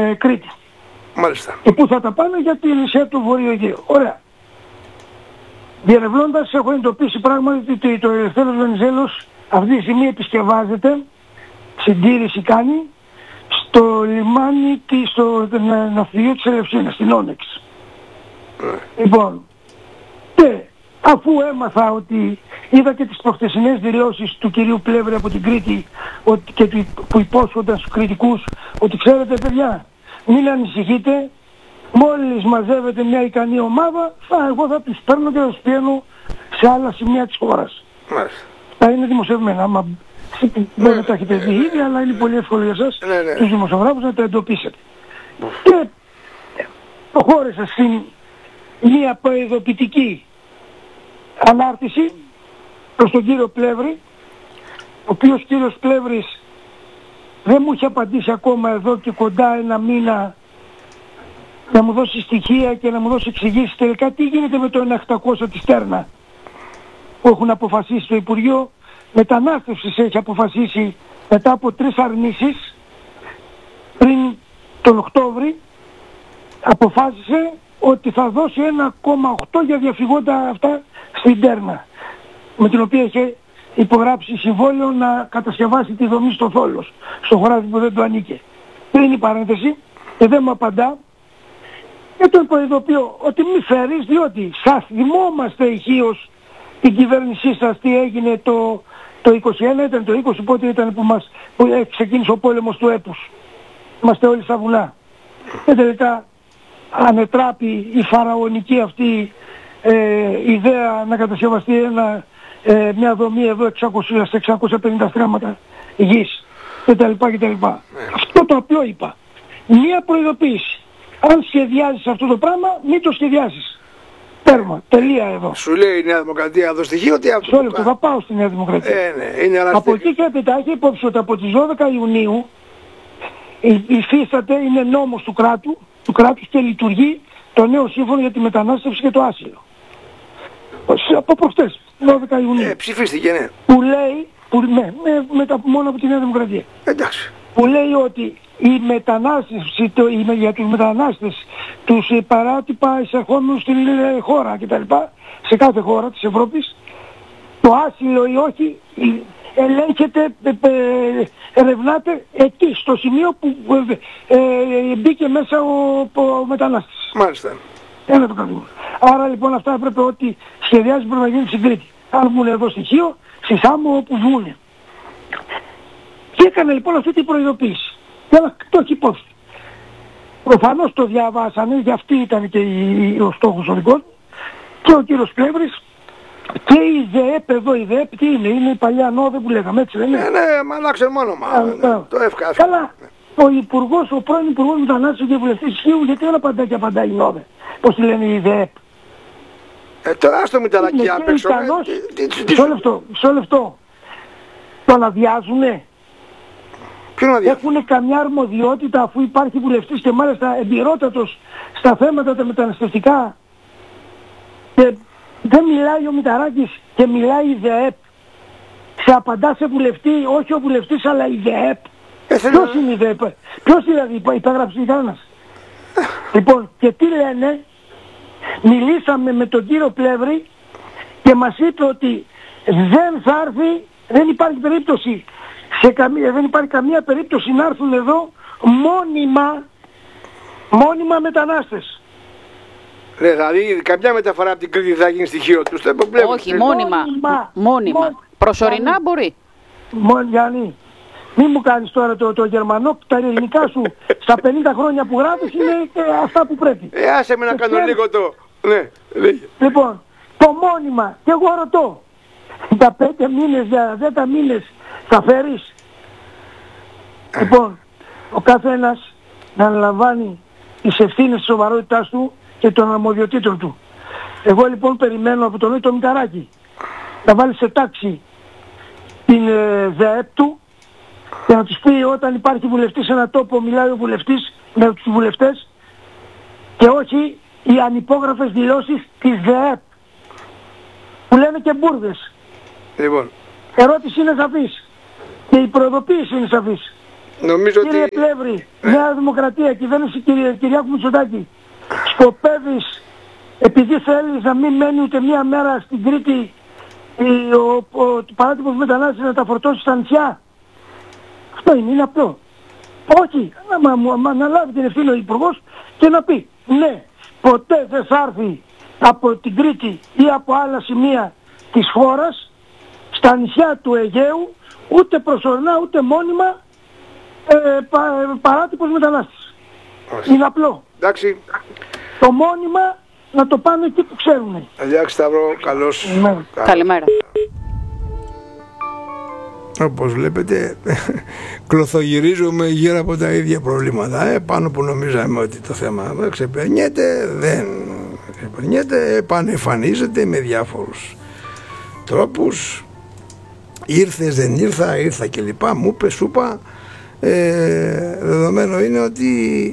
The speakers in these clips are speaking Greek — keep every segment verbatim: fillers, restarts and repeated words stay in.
ε, Κρήτη. Μάλιστα. Και πού θα τα πάνε? για τη νησιά του Βορείου Αιγαίου. Ωραία. Διερευνώντας έχω εντοπίσει πράγματι ότι το Ελευθέρος Βενιζέλος αυτή τη στιγμή επισκευάζεται, συντήρηση κάνει, στο λιμάνι, στο ναυτιλείο της Ελευσίνας, στην Όνεξ. Mm. Λοιπόν, και αφού έμαθα ότι είδα και τις προχτεσινές δηλώσεις του κυρίου Πλεύρη από την Κρήτη ότι, και του, που υπόσχονταν στους κριτικούς ότι ξέρετε παιδιά, μην ανησυχείτε, μόλις μαζεύεται μια ικανή ομάδα, θα, εγώ θα τους παίρνω και θα τους πιένω σε άλλα σημεία της χώρας. Μάλιστα. Θα είναι δημοσιευμένα, άμα δεν ναι, τα έχετε δει ήδη, αλλά είναι πολύ εύκολο για εσάς ναι, ναι. τους δημοσιογράφους να τα εντοπίσετε. Και προχώρησα στην μια προειδοποιητική ανάρτηση προς τον κύριο Πλεύρη, ο οποίος κύριος Πλεύρης δεν μου είχε απαντήσει ακόμα εδώ και κοντά ένα μήνα να μου δώσει στοιχεία και να μου δώσει εξηγήσεις τελικά τι γίνεται με το ένα επτακόσια της Τέρνα που έχουν αποφασίσει το Υπουργείο Μετανάστευσης. Έχει αποφασίσει μετά από τρεις αρνήσεις πριν τον Οκτώβρη, αποφάσισε ότι θα δώσει ένα κόμμα οκτώ για διαφυγόντα αυτά στην Τέρνα, με την οποία είχε υπογράψει συμβόλαιο να κατασκευάσει τη δομή στο Θόλος, στο χωράφι που δεν του ανήκε. Πριν η παρένθεση και δεν μου απαντά και τον προειδοποιώ ότι μη φέρεις, διότι σας θυμόμαστε ηχείως την κυβέρνησή σας τι έγινε το, το είκοσι ένα, ήταν το είκοσι, πότε ήταν που, μας, που ξεκίνησε ο πόλεμος του έπους. Είμαστε όλοι στα βουνά. Και τελικά ανετράπη η φαραωνική αυτή ε, ιδέα να κατασκευαστεί ένα, ε, μια δομή εδώ εξακόσια, σε εξακόσια πενήντα στρέμματα γης κτλ. κτλ. Αυτό το απλό είπα. Μία προειδοποίηση. Αν σχεδιάζεις αυτό το πράγμα, μην το σχεδιάζεις. Τέρμα. Τελεία εδώ. Σου λέει η Νέα Δημοκρατία εδώ στοιχείο ότι αυτό. Σε όλο αυτό θα πάω στη Νέα Δημοκρατία. Ε, ναι, είναι από εκεί και έπειτα έχει υπόψη ότι από τις δώδεκα Ιουνίου υφίσταται, είναι νόμος του κράτου, του κράτους και λειτουργεί το νέο σύμφωνο για τη μετανάστευση και το άσυλο. Από προχτές, δώδεκα Ιουνίου. Ε, ψηφίστηκε, ναι. Που λέει, που, ναι, με, μετά, μόνο από τη Νέα Δημοκρατία. Εντάξει. Που λέει ότι η μετανάστευση, το, η, για τους μετανάστες, τους παράτυπα εισερχόμενους στην χώρα κτλ. Σε κάθε χώρα της Ευρώπης, το άσυλο ή όχι, ελέγχεται, ερευνάται εκεί, στο σημείο που ε, ε, μπήκε μέσα ο, ο μετανάστης. Μάλιστα. Ένα το καθήκον. Άρα λοιπόν αυτά έπρεπε ότι σχεδιάζει πρέπει να γίνει στην Κρήτη. Αν βγουν εδώ στοιχείο, στη Σάμο όπου βγουν. Και έκανε λοιπόν αυτή την προειδοποίηση. Και το έχει υπόψη. Προφανώς το διαβάσανε, γι' αυτή ήταν και ο στόχος ο δικός μου. Και ο κύριος Πλεύρης και η ΔΕΕΠ εδώ, η ΔΕΕΠ τι είναι, είναι η παλιά νόδε που λέγαμε, έτσι δεν είναι? Ναι, ναι, μα αλλάξε μόνο, μα, ναι, ναι, το εύκα. Καλά, ο υπουργός, ο πρώην υπουργός μετανάστευσης και βουλευτής ισχύου, γιατί δεν απαντάει και απαντάει η νόδε, πώς τη λένε η ΔΕΕΠ. Ε, τώρα άστο μηταράκι απ' έξω. Μισό λεπτό, μισό λεπτό. Το αναδιάζουνε. Έχουν καμιά αρμοδιότητα αφού υπάρχει βουλευτής και μάλιστα εμπειρότατος στα θέματα τα μεταναστευτικά και δεν μιλάει ο Μηταράκης και μιλάει η ΔΕΕΠ. Σε απαντά σε βουλευτή, όχι ο βουλευτής αλλά η ΔΕΕΠ. Ε, Ποιος είναι η ΔΕΕΠ? Ποιος δηλαδή υπέγραψε κανένας? Λοιπόν, και τι λένε? Μιλήσαμε με τον κύριο Πλεύρη και μας είπε ότι δεν θα έρθει, δεν υπάρχει περίπτωση, σε καμία, δεν υπάρχει καμία περίπτωση να έρθουν εδώ μόνιμα, μόνιμα μετανάστες. Ναι, δηλαδή καμιά μεταφορά από την Κρήτη θα γίνει στοιχείο τους. Όχι, μόνιμα. Μόνιμα. μόνιμα. Προσωρινά Γιάννη. Μπορεί. Μόνοι, Γιάννη, μην μου κάνεις τώρα το, το γερμανό, τα ελληνικά σου στα πενήντα χρόνια που γράφεις είναι ε, αυτά που πρέπει. Ε, άσε με να κάνω και λίγο το... Ναι, λέγε. Λοιπόν, το μόνιμα, και εγώ ρωτώ, τα πέντε μήνες, για δέκα μήνες θα φέρεις? Λοιπόν, ο καθένας να αναλαμβάνει τις ευθύνες της σοβαρότητάς του και των αρμοδιοτήτων του. Εγώ λοιπόν περιμένω από τον το Μηταράκη να βάλει σε τάξη την ε, ΔΕΕΠ του και να τους πει όταν υπάρχει βουλευτής σε ένα τόπο μιλάει ο βουλευτής με τους βουλευτές και όχι οι ανυπόγραφες δηλώσεις της ΔΕΕΠ που λένε και μπουρδες. Λοιπόν. Ερώτηση είναι σαφής και η προειδοποίηση είναι σαφής. Νομίζω κύριε ότι... Πλεύρη, Νέα Δημοκρατία, κυβέρνηση κύριε, Κυριάκου Μητσοτάκη, σκοπεύεις, επειδή θέλεις να μην μένει ούτε μία μέρα στην Κρήτη ο, ο, ο παράτυπος μετανάστης να τα φορτώσει στα νησιά? Αυτό είναι, είναι απλό. Όχι, να, να, να, να λάβει την ευθύνη ο Υπουργός και να πει ναι, ποτέ δεν θα έρθει από την Κρήτη ή από άλλα σημεία της χώρας στα νησιά του Αιγαίου ούτε προσωρινά ούτε μόνιμα ε, πα, παράτυπος μετανάστης. Όχι. Είναι απλό. Εντάξει. Το μόνιμα να το πάνε εκεί που ξέρουν. Εντάξει Σταύρο, καλώς. Καλημέρα. Καλημέρα. Όπως βλέπετε, κλωθογυρίζουμε γύρω από τα ίδια προβλήματα. Ε, πάνω που νομίζαμε ότι το θέμα δεν ξεπερνιέται, δεν ξεπερνιέται, επανεμφανίζεται με διάφορους τρόπους. Ήρθες, δεν ήρθα, ήρθα κλπ. Μου είπε, σου είπα. Ε, δεδομένο είναι ότι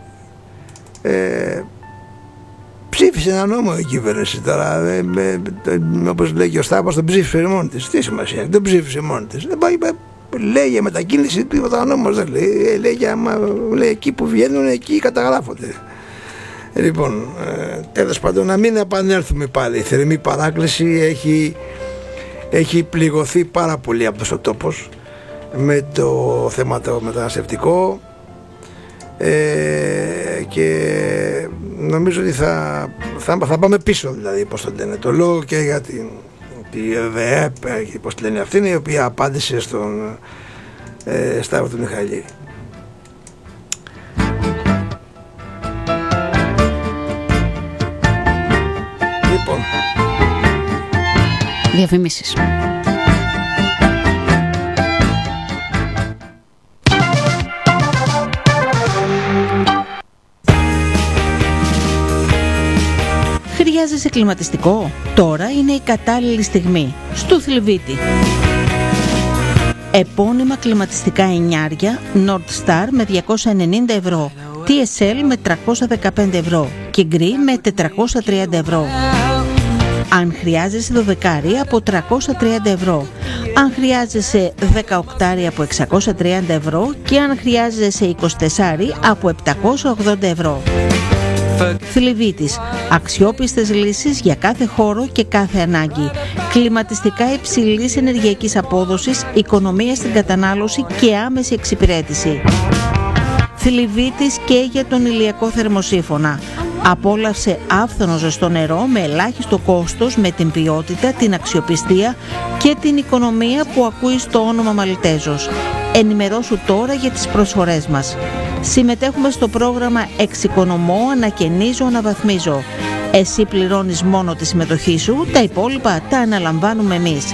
ε, ψήφισε ένα νόμο η κυβέρνηση τώρα, ε, ε, ε, όπως λέει και ο Στάπας, τον ψήφισε μόνη της. Τι σημασία, δεν ψήφισε μόνη της. Δεν πάει, λέει για μετακίνηση, τίποτα ο νόμος δεν λέει. Λέει, για, λέει εκεί που βγαίνουν, εκεί καταγράφονται. Λοιπόν, ε, τέλος πάντων, να μην επανέλθουμε πάλι. Η θερμή παράκληση έχει, έχει πληγωθεί πάρα πολύ από το τόπος με το θέμα το μεταναστευτικό. Ε, και νομίζω ότι θα, θα, θα πάμε πίσω, δηλαδή, πώς το λένε. Το λέω και για την, την ΔΕΕΠ, πώς το λένε αυτήν, η οποία απάντησε στον ε, Σταύρο του Μιχαηλίδη. Λοιπόν, διαφημίσεις. Χρειάζεσαι κλιματιστικό? Τώρα είναι η κατάλληλη στιγμή. Στο Θλιβίτη. Επώνυμα κλιματιστικά εννιάρια Nordstar με διακόσια ενενήντα ευρώ, τι ες ελ με τριακόσια δεκαπέντε ευρώ και Γκρι με τετρακόσια τριάντα ευρώ. Αν χρειάζεσαι δωδεκάρι από τριακόσια τριάντα ευρώ, αν χρειάζεσαι δεκαοκτάρι από εξακόσια τριάντα ευρώ και αν χρειάζεσαι είκοσι τέσσερα από επτακόσια ογδόντα ευρώ. Θλιβίτης. Αξιόπιστες λύσεις για κάθε χώρο και κάθε ανάγκη. Κλιματιστικά υψηλής ενεργειακής απόδοσης, οικονομία στην κατανάλωση και άμεση εξυπηρέτηση. Θλιβίτης και για τον ηλιακό θερμοσύφωνα. Απόλαυσε άφθονο ζεστό νερό με ελάχιστο κόστος, με την ποιότητα, την αξιοπιστία και την οικονομία που ακούει στο όνομα Μαλτέζος. Ενημερώσου τώρα για τις προσφορές μας. Συμμετέχουμε στο πρόγραμμα Εξοικονομώ, Ανακαινίζω, Αναβαθμίζω. Εσύ πληρώνεις μόνο τη συμμετοχή σου, τα υπόλοιπα τα αναλαμβάνουμε εμείς.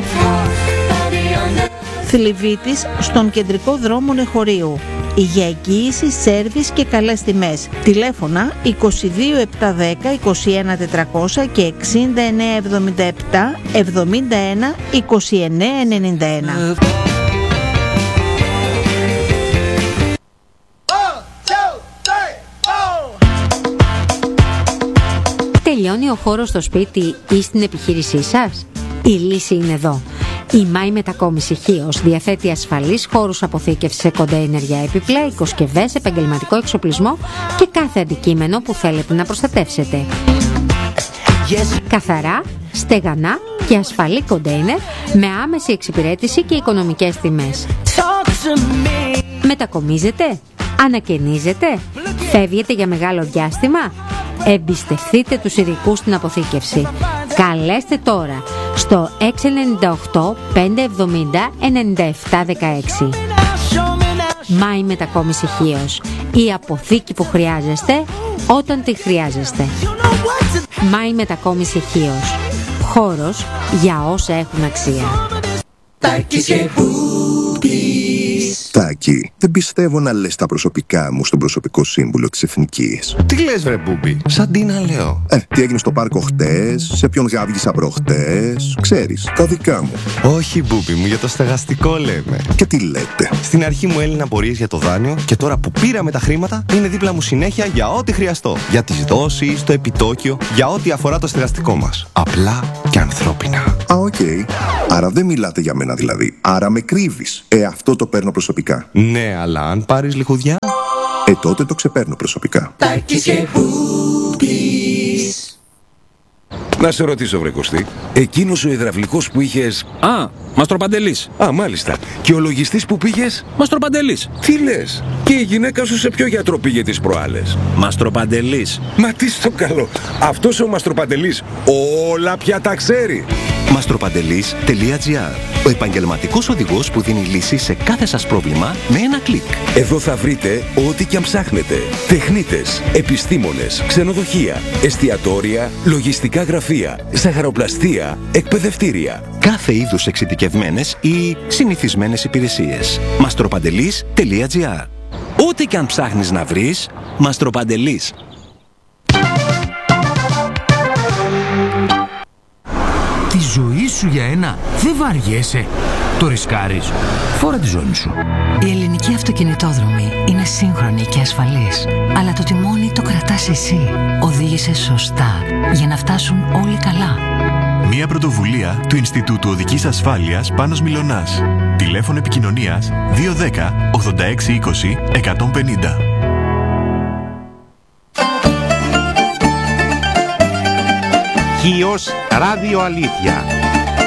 Θλιβίτης, στον κεντρικό δρόμο Νεχωρίου. Για εγγύηση, σέρβις και καλές τιμές. Τηλέφωνα είκοσι δύο επτακόσια δέκα είκοσι ένα τετρακόσια και εξήντα εννέα εβδομήντα επτά εβδομήντα ένα είκοσι εννέα ενενήντα ένα. Τελειώνει ο χώρος στο σπίτι ή στην επιχείρησή σας? Η λύση είναι εδώ. Η Μάη Μετακόμιση Χίος διαθέτει ασφαλείς χώρους αποθήκευσης σε κοντέινερ για έπιπλα, οικοσκευές, επαγγελματικό εξοπλισμό και κάθε αντικείμενο που θέλετε να προστατεύσετε. Yes. Καθαρά, στεγανά και ασφαλή κοντέινερ με άμεση εξυπηρέτηση και οικονομικές τιμές. Μετακομίζετε? Ανακαινίζετε? Φεύγετε για μεγάλο διάστημα? Εμπιστευτείτε τους ειδικούς στην αποθήκευση. Καλέστε τώρα στο έξι εννιά οκτώ πέντε εβδομήντα ενενήντα επτά δεκαέξι. Μάη Μετακόμιση Χίος. Η αποθήκη που χρειάζεστε όταν τη χρειάζεστε. Μάη Μετακόμιση Χίος. Χώρος για όσα έχουν αξία. Τάκη, δεν πιστεύω να λες τα προσωπικά μου στον προσωπικό σύμβουλο της Εθνικής. Τι λες βρε Μπούμπι, σαν τι να λέω. Ε, τι έγινε στο πάρκο χτες, σε ποιον γάβγισα προχτές, ξέρεις, τα δικά μου. Όχι Μπούμπι μου, για το στεγαστικό λέμε. Και τι λέτε. Στην αρχή μου έλυναν απορίες για το δάνειο και τώρα που πήραμε τα χρήματα είναι δίπλα μου συνέχεια για ό,τι χρειαστώ. Για τις δόσεις, το επιτόκιο, για ό,τι αφορά το στεγαστικό μας. Απλά και ανθρώπινα. Α, οκ. Okay. Άρα δεν μιλάτε για μένα δηλαδή. Άρα με κρύβεις. Ε, αυτό το παίρνω προσωπικά. Ναι, αλλά αν πάρεις λιχουδιά... Ε, τότε το ξεπαίρνω προσωπικά. Να σε ρωτήσω, βρε Κωστή, εκείνος ο υδραυλικός που είχες... Α, Μαστροπαντελής. Α, μάλιστα. Και ο λογιστής που πήγες... Μαστροπαντελής. Τι λες? Και η γυναίκα σου σε ποιο γιατρό πήγε τις προάλλες? Μαστροπαντελής. Μα τι στο καλό. Αυτός ο Μαστροπαντελής όλα πια τα ξέρει. μαστροπαντελής τελεία τζι άρ. Ο επαγγελματικός οδηγός που δίνει λύση σε κάθε σας πρόβλημα με ένα κλικ. Εδώ θα βρείτε ό,τι και αν ψάχνετε. Τεχνίτες, επιστήμονες, ξενοδοχεία, εστιατόρια, λογιστικά γραφεία, ζαχαροπλαστεία, εκπαιδευτήρια. Κάθε είδους εξειδικευμένες ή συνηθισμένες υπηρεσίες. μαστροπαντελής τελεία τζι άρ. Ό,τι και αν ψάχνεις να βρεις, Μαστροπαντελής. Τη ζωή σου για ένα δεν βαριέσαι. Το ρισκάρεις. Φόρα τη ζώνη σου. Η ελληνική αυτοκινητόδρομη είναι σύγχρονη και ασφαλής. Αλλά το τιμόνι το κρατάς εσύ. Οδήγησε σωστά για να φτάσουν όλοι καλά. Μια πρωτοβουλία του Ινστιτούτου Οδικής Ασφάλειας Πάνος Μιλωνάς. Τηλέφωνο επικοινωνίας δύο ένα μηδέν ογδόντα έξι είκοσι εκατόν πενήντα. Χίος Ράδιο Αλήθεια.